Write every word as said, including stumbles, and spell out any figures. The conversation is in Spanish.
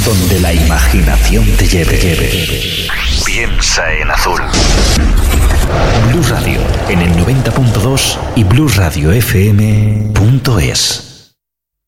donde la imaginación te lleve. lleve. Piensa en azul. Blu Radio en el noventa punto dos y blu radio f m punto es.